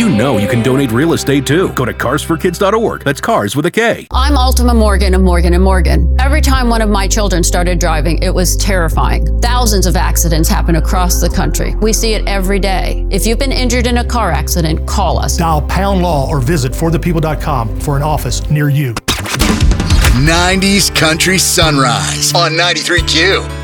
you know you can donate real estate too. Go to carsforkids.org. That's cars with a K. I'm Ultima Morgan of Morgan & Morgan. Every time one of my children started driving, it was terrifying. Thousands of accidents happen across the country. We see it every day. If you've been injured in a car accident, call us. Dial pound law or visit forthepeople.com for an office near you. 90s Country Sunrise on 93Q.